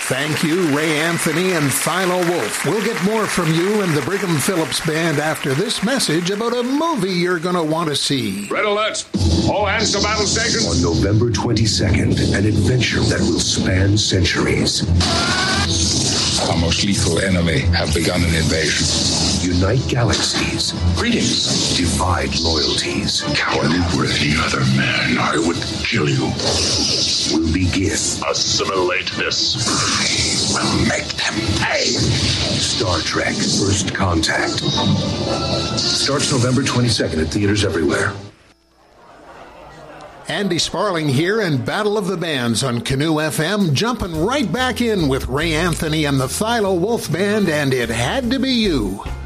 Thank you, Ray Anthony and Philo Wolf. We'll get more from you and the Brigham Phillips Band after this message about a movie you're going to want to see. Red alert! All hands to battle stations. On November 22nd, an adventure that will span centuries. Our most lethal enemy have begun an invasion. Unite galaxies. Greetings. Divide loyalties. Coward, if were any other man, I would kill you. Will begin. Assimilate this. I will make them pay. Star Trek First Contact. Starts November 22nd at theaters everywhere. Andy Sparling here in Battle of the Bands on Canoe FM, jumping right back in with Ray Anthony and the Philo Wolf Band, and It Had to Be You.